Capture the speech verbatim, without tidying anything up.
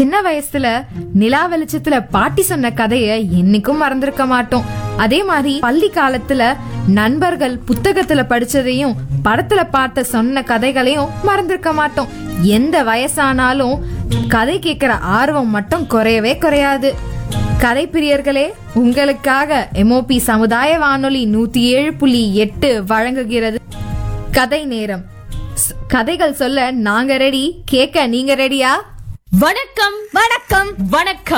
சின்ன வயசுல நிலா வெளிச்சத்துல பாட்டி சொன்ன கதைய என்னைக்கும் மறந்திருக்க மாட்டோம். அதே மாதிரி பள்ளி காலத்துல நண்பர்கள் புத்தகத்துல படிச்சதையும் படத்துல பார்த்த சொன்ன கதைகளையும் மறந்திருக்க மாட்டோம். எந்த வயசானாலும் கதை கேட்கிற ஆர்வம் மட்டும் குறையவே குறையாது. கதை பிரியர்களே, உங்களுக்காக எம்ஓபி சமுதாய வானொலி நூத்தி ஏழு புள்ளி எட்டு வழங்குகிறது கதை நேரம். கதைகள் சொல்ல நாங்க ரெடி, கேட்க நீங்க ரெடியா? வணக்கம் வணக்கம் வணக்கம்.